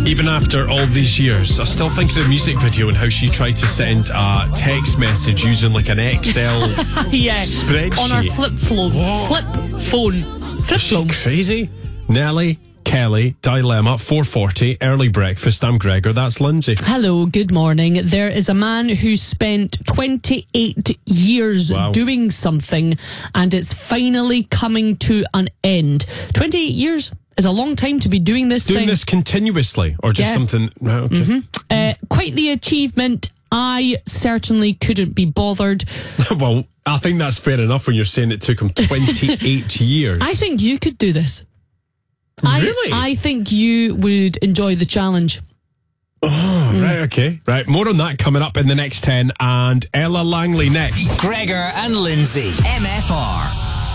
Even after all these years, I still think of the music video and how she tried to send a text message using like an Excel spreadsheet. On her flip phone. Crazy. Nelly, Kelly, Dilemma, 4:40, early breakfast. I'm Gregor, that's Lindsay. Hello, good morning. There is a man who spent 28 years doing something and it's finally coming to an end. 28 years is a long time to be doing this thing. Doing this continuously or just something... Right, okay. Quite the achievement. I certainly couldn't be bothered. Well, I think that's fair enough when you're saying it took him 28 years. I think you could do this. Really? I think you would enjoy the challenge. Oh, right, okay. Right, more on that coming up in the next 10. And Ella Langley next. Gregor and Lindsay, MFR.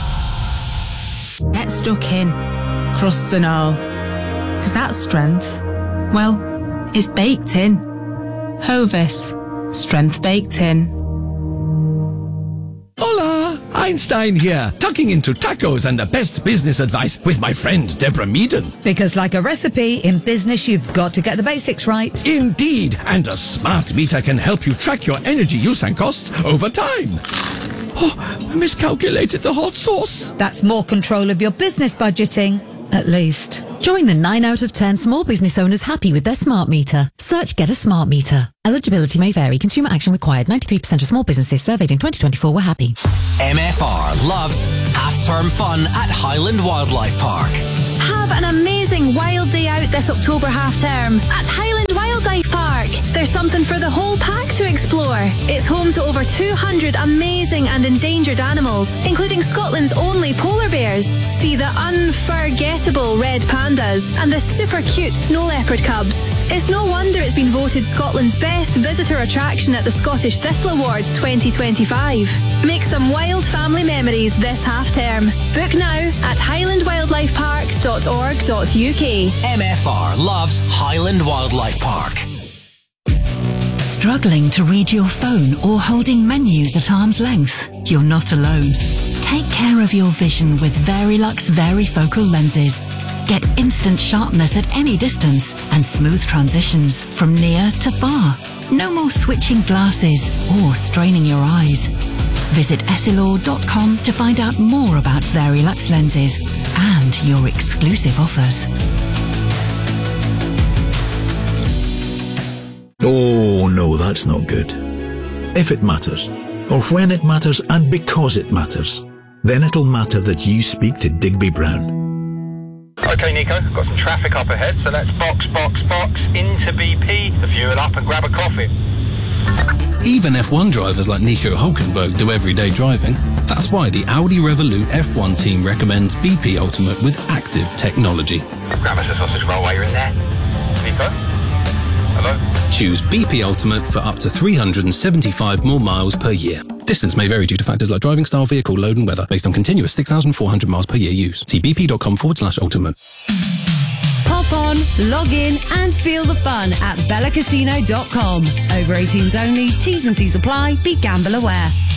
Get stuck in. Crusts and all. Because that strength, well, it's baked in. Hovis. Strength baked in. Hola! Einstein here, tucking into tacos and the best business advice with my friend Deborah Meaden. Because like a recipe, in business you've got to get the basics right. Indeed, and a smart meter can help you track your energy use and costs over time. Oh, I miscalculated the hot sauce. That's more control of your business budgeting, at least. Join the 9 out of 10 small business owners happy with their smart meter. Search Get a Smart Meter. Eligibility may vary. Consumer action required. 93% of small businesses surveyed in 2024 were happy. MFR loves half-term fun at Highland Wildlife Park. Have an amazing wild day out this October half-term at Highland Wildlife Park. There's something for the whole pack to explore. It's home to over 200 amazing and endangered animals, including Scotland's only polar bears. See the unforgettable red pandas and the super cute snow leopard cubs. It's no wonder it's been voted Scotland's best visitor attraction at the Scottish Thistle Awards 2025. Make some wild family memories this half-term. Book now at highlandwildlifepark.org.uk. MFR loves Highland Wildlife Park. Struggling to read your phone or holding menus at arm's length? You're not alone. Take care of your vision with Verilux Varifocal lenses. Get instant sharpness at any distance and smooth transitions from near to far. No more switching glasses or straining your eyes. Visit essilor.com to find out more about Verilux lenses and your exclusive offers. Oh, no, that's not good. If it matters, or when it matters and because it matters, then it'll matter that you speak to Digby Brown. Okay, Nico, got some traffic up ahead, so let's box into BP, to fuel up and grab a coffee. Even F1 drivers like Nico Hulkenberg do everyday driving. That's why the Audi Revolut F1 team recommends BP Ultimate with active technology. Grab us a sausage roll while you're in there. Nico? Hello? Choose BP Ultimate for up to 375 more miles per year. Distance may vary due to factors like driving style, vehicle, load and weather, based on continuous 6,400 miles per year use. See bp.com/ultimate. Pop on, log in and feel the fun at bellacasino.com. Over 18s only, T's and C's apply, be gamble aware.